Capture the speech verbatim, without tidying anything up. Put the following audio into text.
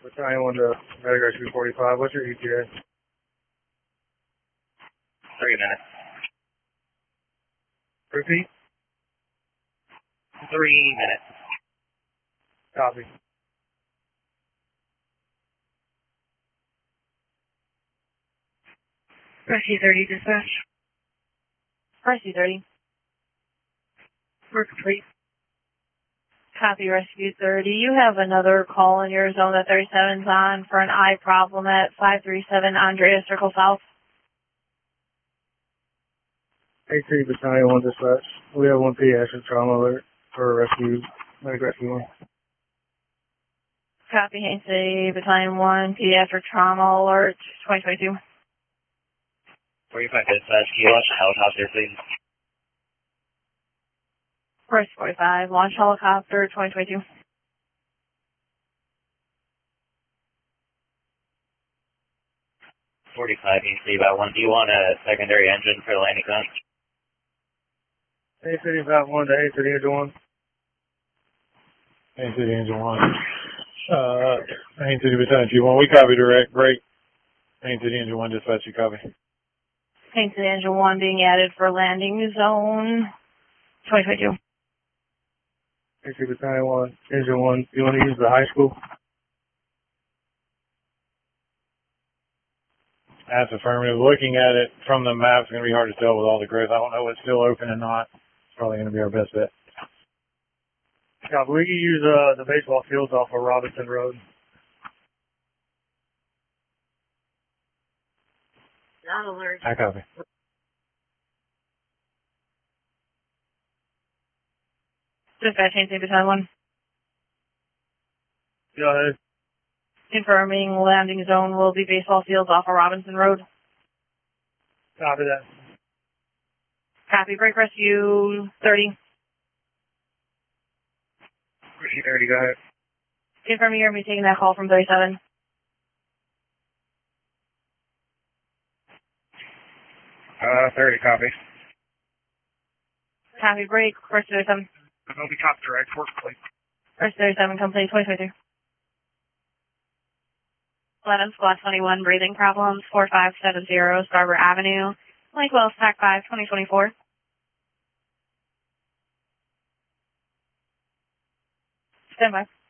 Battalion one to Metagraph two forty-five. What's your E T A? Three minutes. Repeat. Three minutes. Copy. Rescue thirty, dispatch. Rescue thirty. We're complete. Copy, Rescue thirty. You have another call in your zone that thirty-seven's on for an eye problem at five three seven Andrea Circle South. H three Battalion one dispatch. We have one pediatric trauma alert for rescue, medical rescue one. Copy, Haines City Battalion one, pediatric trauma alert, twenty twenty-two. forty-five dispatch, can you launch a helicopter, please? First forty-five, launch helicopter, twenty twenty-two. forty-five, Haines City about one. Do you want a secondary engine for the landing zone? Haines City about one to Haines City engine one. Haines City engine one. Uh, Haines City Battalion two one. We copy direct. Break. Haines City engine one dispatch, you copy. Haines City engine one being added for landing zone, twenty twenty-two. Haines City Battalion one, engine one. You want to use the high school? That's affirmative. Looking at it from the map, it's going to be hard to tell with all the growth. I don't know what's still open and not. It's probably going to be our best bet. Yeah, but we can use uh, the baseball fields off of Robinson Road. Not alert. I copy. Dispatch, Haines City Battalion one. Go ahead. Confirming landing zone will be baseball fields off of Robinson Road. Copy that. Copy, break rescue thirty. Rescue thirty, go ahead. Confirming you're going to be taking that call from thirty-seven. Uh, thirty, copy. Copy, break, first thirty-seven. I'll be top direct, work plate. First thirty-seven, complete, twenty twenty-two. eleven, squad twenty-one, breathing problems, four five seven zero, Scarborough Avenue, Lake Wells, Pac five, twenty twenty-four. Stand by.